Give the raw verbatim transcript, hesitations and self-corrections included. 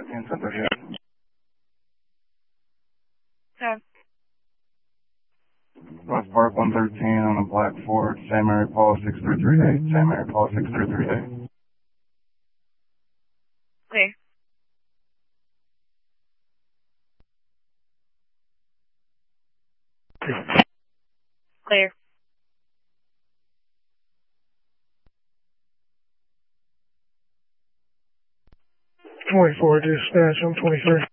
in Santa Fe. Okay. West Park one thirteen on a black Ford, Saint Mary Paul six three three eight, Saint Mary Paul six three three eight. Clear. Clear. twenty-four dispatch, I'm twenty-three.